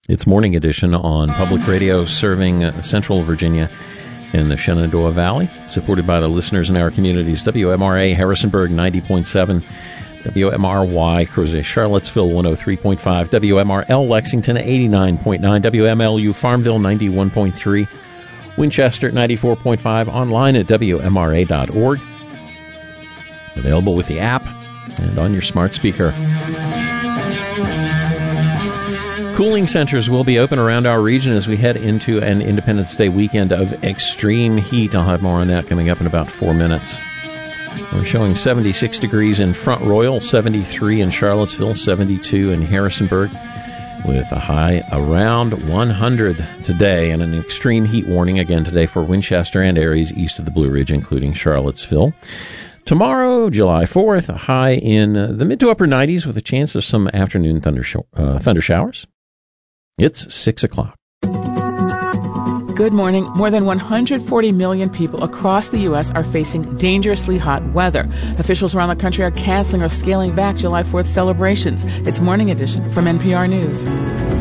It's Morning Edition on public radio serving Central Virginia in the Shenandoah Valley, supported by the listeners in our communities. WMRA Harrisonburg 90.7, WMRY Crozet Charlottesville 103.5, WMRL Lexington 89.9, WMLU Farmville 91.3, Winchester 94.5, online at WMRA.org. Available with the app and on your smart speaker. Cooling centers will be open around our region as we head into an Independence Day weekend of extreme heat. I'll have more on that coming up in about 4 minutes. We're showing 76 degrees in Front Royal, 73 in Charlottesville, 72 in Harrisonburg, with a high around 100 today, and an extreme heat warning again today for Winchester and areas east of the Blue Ridge, including Charlottesville. Tomorrow, July 4th, a high in the mid to upper 90s with a chance of some afternoon thunder showers. It's 6 o'clock. Good morning. More than 140 million people across the U.S. are facing dangerously hot weather. Officials around the country are canceling or scaling back July 4th celebrations. It's Morning Edition from NPR News.